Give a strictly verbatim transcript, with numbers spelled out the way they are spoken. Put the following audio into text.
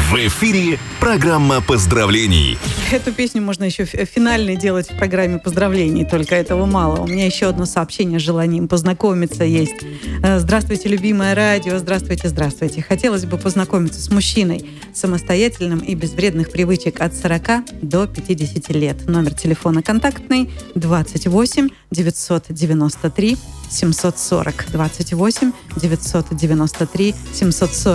В эфире программа поздравлений. Эту песню можно еще финальной делать в программе поздравлений, только этого мало. У меня еще одно сообщение с желанием познакомиться есть. Здравствуйте, любимое радио. Здравствуйте, здравствуйте. Хотелось бы познакомиться с мужчиной самостоятельным и без вредных привычек от сорока до пятидесяти лет. Номер телефона контактный двадцать восемь девятьсот девяносто три семьсот сорок. двадцать восемь девятьсот девяносто три семьсот сорок.